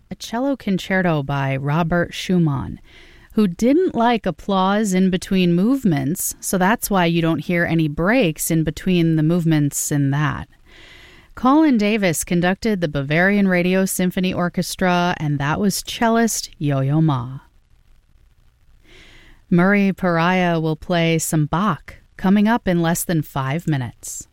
a cello concerto by Robert Schumann, who didn't like applause in between movements, so that's why you don't hear any breaks in between the movements in that. Colin Davis conducted the Bavarian Radio Symphony Orchestra, and that was cellist Yo-Yo Ma. Murray Pariah will play some Bach, coming up in less than 5 minutes.